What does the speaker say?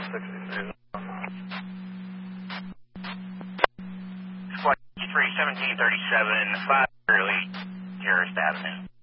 63. Flight 3, 1737, 5 early, Terrace Avenue.